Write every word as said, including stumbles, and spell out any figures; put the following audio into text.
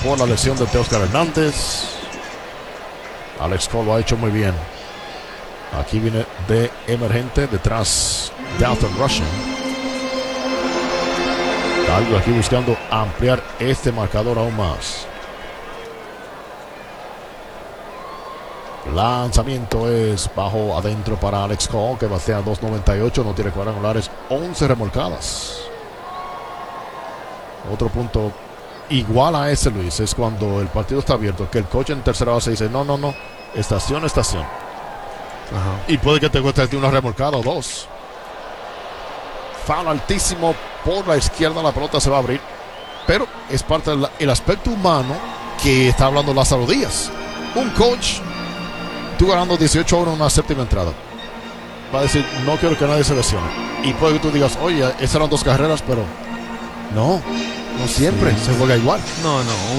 por la lesión de Teóscar Hernández. Alex Cole lo ha hecho muy bien. Aquí viene de emergente detrás Dalton Rushing. Algo aquí buscando ampliar este marcador aún más. Lanzamiento es bajo adentro para Alex Cole, que batea dos noventa y ocho, no tiene cuadrangulares, once remolcadas. Otro punto igual a ese, Luis, es cuando el partido está abierto, que el coach en tercera base dice no, no, no, estación, estación. Ajá. Y puede que te cueste una remolcada o dos. Foul altísimo por la izquierda, la pelota se va a abrir, pero es parte del aspecto humano que está hablando Lázaro Díaz. Un coach, tú ganando dieciocho a uno en una séptima entrada, va a decir no quiero que nadie se lesione, y puede que tú digas oye, esas eran dos carreras, pero no, no siempre sí. se juega igual. No, no,